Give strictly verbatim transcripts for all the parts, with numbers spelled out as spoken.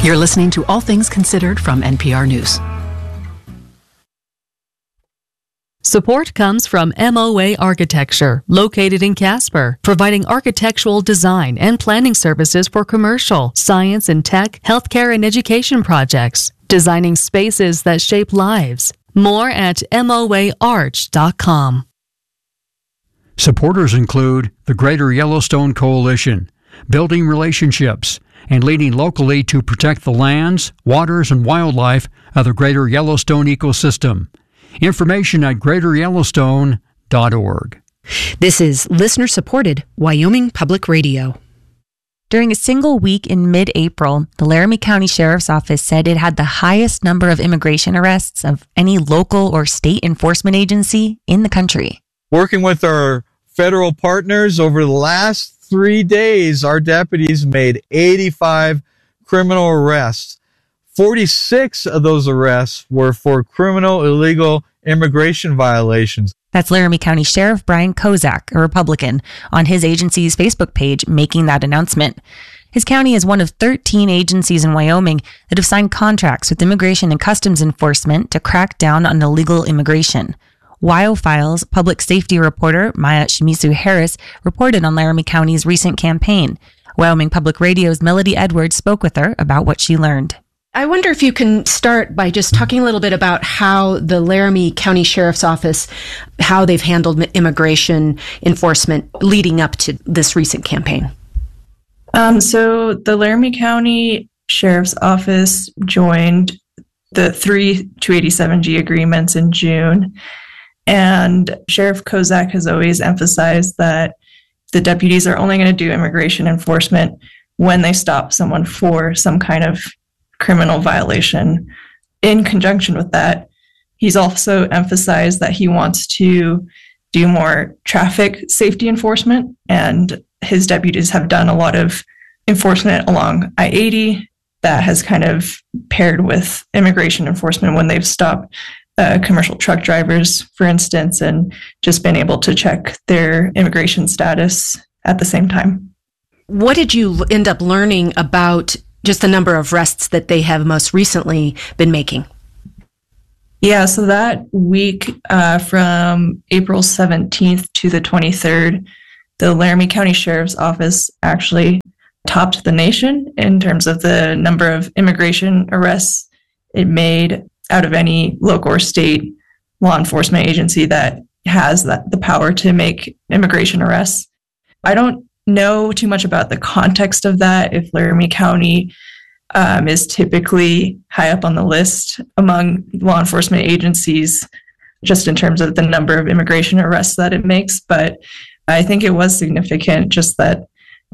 You're listening to All Things Considered from N P R News. Support comes from M O A Architecture, located in Casper, providing architectural design and planning services for commercial, science and tech, healthcare and education projects, designing spaces that shape lives. More at M O A arch dot com. Supporters include the Greater Yellowstone Coalition, building relationships, and leading locally to protect the lands, waters, and wildlife of the Greater Yellowstone ecosystem. Information at greater yellowstone dot org. This is listener-supported Wyoming Public Radio. During a single week in mid-April, the Laramie County Sheriff's Office said it had the highest number of immigration arrests of any local or state enforcement agency in the country. Working with our federal partners over the last three days, our deputies made eighty-five criminal arrests. forty-six of those arrests were for criminal illegal immigration violations. That's Laramie County Sheriff Brian Kozak, a Republican, on his agency's Facebook page making that announcement. His county is one of thirteen agencies in Wyoming that have signed contracts with Immigration and Customs Enforcement to crack down on illegal immigration. WyoFiles public safety reporter Maya Shimizu Harris reported on Laramie County's recent campaign. Wyoming Public Radio's Melody Edwards spoke with her about what she learned. I wonder if you can start by just talking a little bit about how the Laramie County Sheriff's Office, how they've handled immigration enforcement leading up to this recent campaign. Um, so the Laramie County Sheriff's Office joined the three two eighty-seven G agreements in June. And Sheriff Kozak has always emphasized that the deputies are only going to do immigration enforcement when they stop someone for some kind of criminal violation. In conjunction with that, he's also emphasized that he wants to do more traffic safety enforcement, and his deputies have done a lot of enforcement along I eighty that has kind of paired with immigration enforcement when they've stopped uh, commercial truck drivers, for instance, and just been able to check their immigration status at the same time. What did you end up learning about just the number of arrests that they have most recently been making? Yeah, so that week uh, from April seventeenth to the twenty-third, the Laramie County Sheriff's Office actually topped the nation in terms of the number of immigration arrests it made out of any local or state law enforcement agency that has that, the power to make immigration arrests. I don't know too much about the context of that, if Laramie County um, is typically high up on the list among law enforcement agencies, just in terms of the number of immigration arrests that it makes. But I think it was significant, just that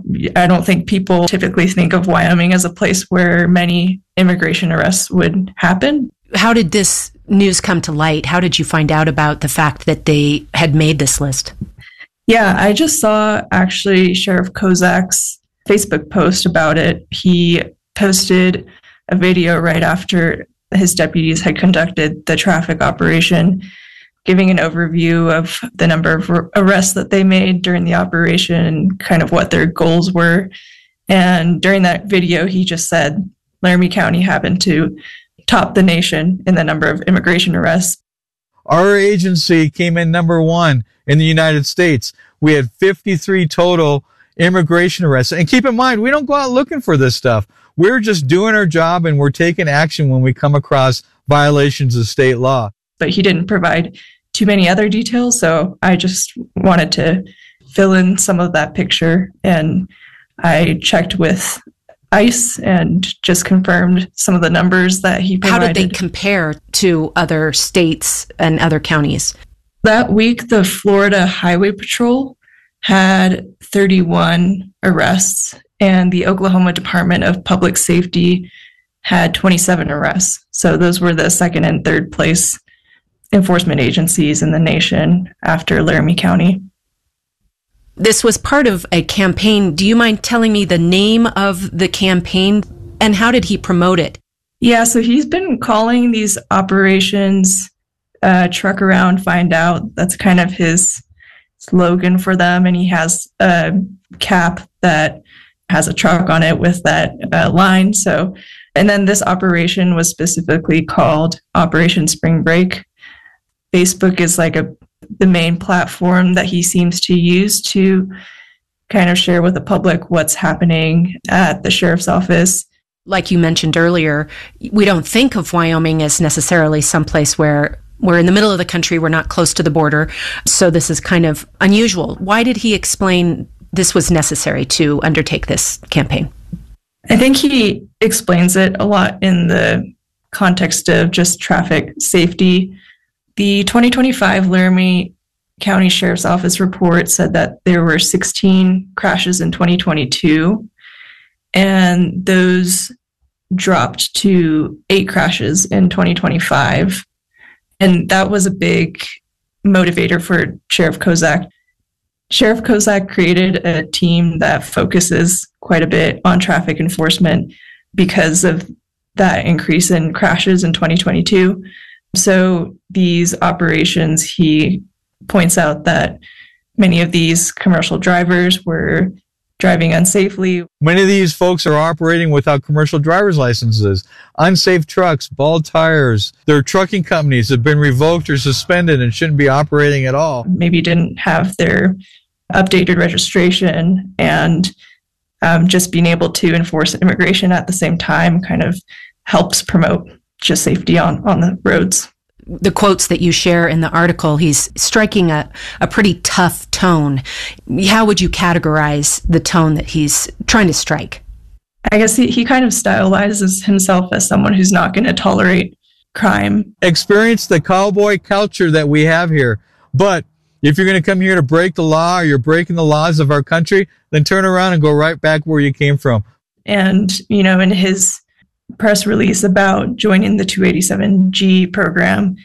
I don't think people typically think of Wyoming as a place where many immigration arrests would happen. How did this news come to light? How did you find out about the fact that they had made this list? Yeah, I just saw actually Sheriff Kozak's Facebook post about it. He posted a video right after his deputies had conducted the traffic operation, giving an overview of the number of arrests that they made during the operation and kind of what their goals were. And during that video, he just said Laramie County happened to top the nation in the number of immigration arrests. Our agency came in number one in the United States. We had fifty-three total immigration arrests. And keep in mind, we don't go out looking for this stuff. We're just doing our job, and we're taking action when we come across violations of state law. But he didn't provide too many other details, so I just wanted to fill in some of that picture. And I checked with ICE and just confirmed some of the numbers that he provided. How did they compare to other states and other counties? That week, the Florida Highway Patrol had thirty-one arrests, and the Oklahoma Department of Public Safety had twenty-seven arrests. So those were the second and third place enforcement agencies in the nation after Laramie County. This was part of a campaign. Do you mind telling me the name of the campaign and how did he promote it? Yeah, so he's been calling these operations uh, Truck Around, Find Out. That's kind of his slogan for them. And he has a cap that has a truck on it with that uh, line. So And then this operation was specifically called Operation Spring Break. Facebook is like a the main platform that he seems to use to kind of share with the public what's happening at the sheriff's office. Like you mentioned earlier, we don't think of Wyoming as necessarily someplace where we're in the middle of the country, we're not close to the border. So this is kind of unusual. Why did he explain this was necessary to undertake this campaign? I think he explains it a lot in the context of just traffic safety. The twenty twenty-five Laramie County Sheriff's Office report said that there were sixteen crashes in twenty twenty-two, and those dropped to eight crashes in twenty twenty-five. And that was a big motivator for Sheriff Kozak. Sheriff Kozak created a team that focuses quite a bit on traffic enforcement because of that increase in crashes in twenty twenty-two. So these operations, he points out that many of these commercial drivers were driving unsafely. Many of these folks are operating without commercial driver's licenses, unsafe trucks, bald tires. Their trucking companies have been revoked or suspended and shouldn't be operating at all. Maybe didn't have their updated registration, and um, just being able to enforce immigration at the same time kind of helps promote just safety on, on the roads. The quotes that you share in the article, he's striking a, a pretty tough tone. How would you categorize the tone that he's trying to strike? I guess he, he kind of stylizes himself as someone who's not going to tolerate crime. Experience the cowboy culture that we have here. But if you're going to come here to break the law, or you're breaking the laws of our country, then turn around and go right back where you came from. And, you know, in his press release about joining the two eighty-seven G program,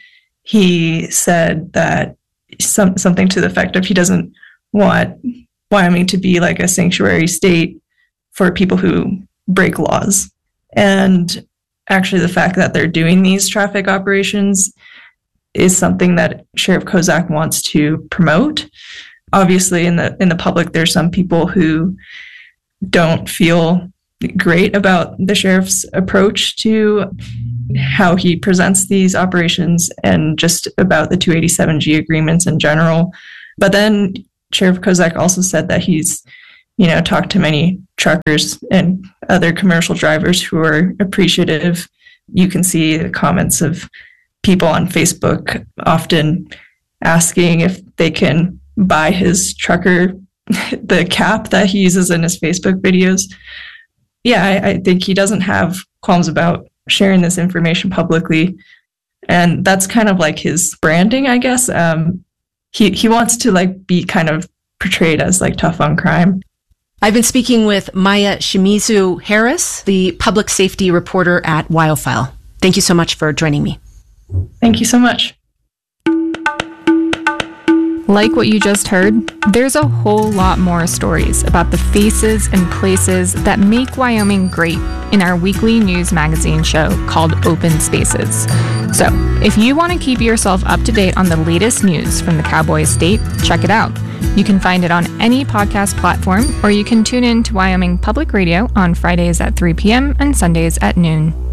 he said that some, something to the effect of he doesn't want Wyoming to be like a sanctuary state for people who break laws. And actually the fact that they're doing these traffic operations is something that Sheriff Kozak wants to promote. Obviously in the in the public, there's some people who don't feel great about the sheriff's approach to how he presents these operations and just about the two eighty-seven G agreements in general. But then Sheriff Kozak also said that he's, you know, talked to many truckers and other commercial drivers who are appreciative. You can see the comments of people on Facebook often asking if they can buy his trucker the cap that he uses in his Facebook videos. Yeah, I, I think he doesn't have qualms about sharing this information publicly. And that's kind of like his branding, I guess. Um, he, he wants to like be kind of portrayed as like tough on crime. I've been speaking with Maya Shimizu Harris, the public safety reporter at WyoFile. Thank you so much for joining me. Thank you so much. Like what you just heard, there's a whole lot more stories about the faces and places that make Wyoming great in our weekly news magazine show called Open Spaces. So, if you want to keep yourself up to date on the latest news from the Cowboy State, check it out. You can find it on any podcast platform, or you can tune in to Wyoming Public Radio on Fridays at three p.m. and Sundays at noon.